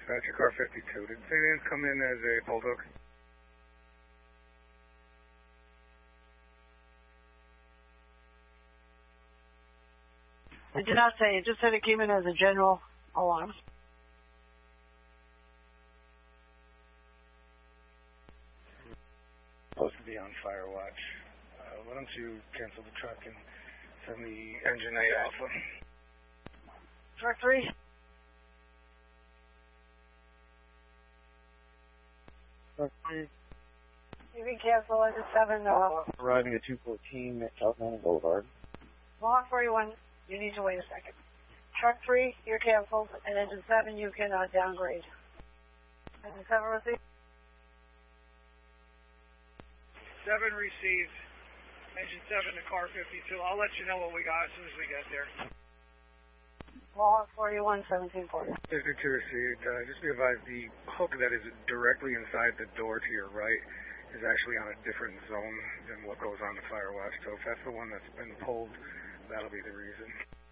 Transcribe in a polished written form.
Dispatcher car 52. Did St. Anne's come in as a pulled hook? It did not say. It just said it came in as a general alarm. Supposed to be on fire watch. Why don't you cancel the truck and send the engine A alpha? Truck 3. Truck 3. You can cancel engine 7. Arriving at 214 South Mountain Boulevard. Mohawk 41, you need to wait a second. Truck 3, you're canceled, and engine 7, you can downgrade. Engine 7 received. 7 received. Engine 7 to car 52. I'll let you know what we got as soon as we get there. Mohawk 41, 1740. 52 received. Just be advised, the hook that is directly inside the door to your right is actually on a different zone than what goes on the fire watch. So if that's the one that's been pulled, that'll be the reason.